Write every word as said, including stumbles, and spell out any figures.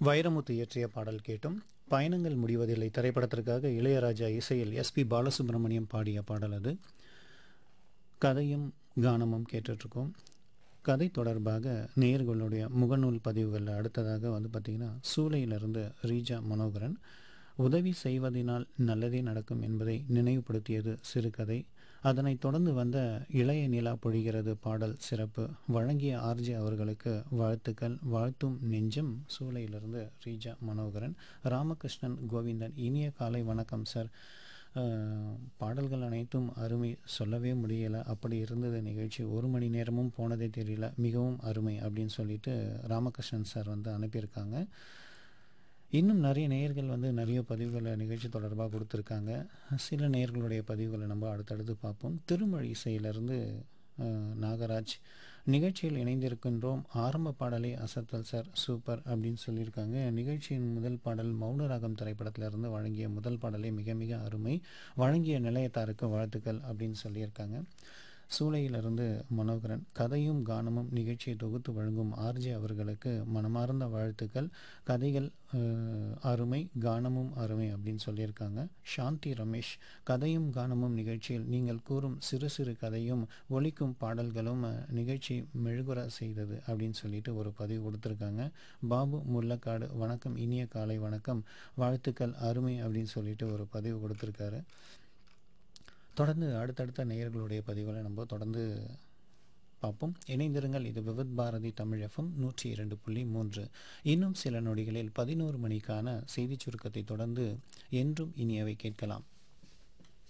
வைரமுத்து இயற்றிய பாடல் கேட்டும். பயணங்கள் முடிவதில்லை திரைப்படத்திற்காக இளையராஜா இசையில் எஸ்பி பாலசுப்ரமணியம் பாடிய பாடல் அது. கதையும் கானமும் கேட்டுட்ருக்கோம். கதை தொடர்பாக நேயர்களுடைய முகநூல் பதிவுகளில் அடுத்ததாக வந்து பார்த்திங்கன்னா, சூளையிலிருந்து ரீஜா மனோகரன், உதவி செய்வதினால் நல்லதே நடக்கும் என்பதை நினைவுபடுத்தியது சிறுகதை. அதனைத் தொடர்ந்து வந்த இளைய நிலா பொழிகிறது பாடல் சிறப்பு. வழங்கிய ஆர்ஜே அவர்களுக்கு வாழ்த்துக்கள். வாழ்த்தும் நெஞ்சம். சூளையிலிருந்து ரீஜா மனோகரன். ராமகிருஷ்ணன் கோவிந்தன், இனிய காலை வணக்கம் சார். பாடல்கள் அனைத்தும் அருமை, சொல்லவே முடியலை, அப்படி இருந்தது நிகழ்ச்சி. ஒரு மணி நேரமும் போனதே தெரியல, மிகவும் அருமை அப்படின்னு சொல்லிட்டு ராமகிருஷ்ணன் சார் வந்து அனுப்பியிருக்காங்க. இன்னும் நிறைய நேயர்கள் வந்து நிறைய பதிவுகளை நிகழ்ச்சி தொடர்பாக கொடுத்துருக்காங்க. சில நேயர்களுடைய பதிவுகளை நம்ம அடுத்தடுத்து பார்ப்போம். திருமொழி இசையிலிருந்து நாகராஜ், நிகழ்ச்சியில் இணைந்திருக்கின்றோம். ஆரம்ப பாடலே அசத்தல் சார், சூப்பர் அப்படின்னு சொல்லியிருக்காங்க. நிகழ்ச்சியின் முதல் பாடல் மௌனராகம் திரைப்படத்திலிருந்து வழங்கிய முதல் பாடலே மிக மிக அருமை, வழங்கிய நிலையத்தாருக்கு வாழ்த்துக்கள் அப்படின்னு சொல்லியிருக்காங்க. சூளையிலிருந்து மனோகரன், கதையும் கானமும் நிகழ்ச்சியை தொகுத்து வழங்கும் ஆர்ஜே அவர்களுக்கு மனமார்ந்த வாழ்த்துக்கள். கதைகள் அருமை, கானமும் அருமை அப்படின்னு சொல்லியிருக்காங்க. சாந்தி ரமேஷ், கதையும் கானமும் நிகழ்ச்சியில் நீங்கள் கூறும் சிறு சிறு கதையும் ஒலிக்கும் பாடல்களும் நிகழ்ச்சி மெழுகுற செய்தது அப்படின்னு சொல்லிட்டு ஒரு பதிவு கொடுத்துருக்காங்க. பாபு முல்லக்காடு, வணக்கம், இனிய காலை வணக்கம், வாழ்த்துக்கள், அருமை அப்படின்னு சொல்லிட்டு ஒரு பதிவு கொடுத்துருக்காரு. தொடர்ந்து அடுத்தடுத்த நேயர்களுடைய பதிவுகளை நம்ம தொடர்ந்து பார்ப்போம். இணைந்திருங்கள். இது விவித் பாரதி தமிழ் எஃப்எம் நூற்றி இரண்டு புள்ளி மூன்று. இன்னும் சில நொடிகளில் பதினோரு மணிக்கான செய்திச் சுருக்கத்தை தொடர்ந்து என்றும் இனியவை கேட்கலாம்.